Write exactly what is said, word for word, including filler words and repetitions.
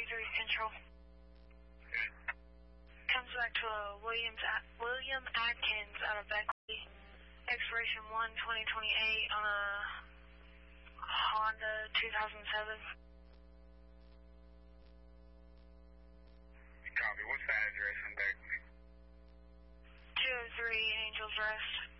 three Central. Good. Comes back to a Williams, William Atkins out of Beckley. Expiration one twenty twenty-eight on a Honda two thousand seven. Copy. What's the address in Beckley? two oh three Angels Rest.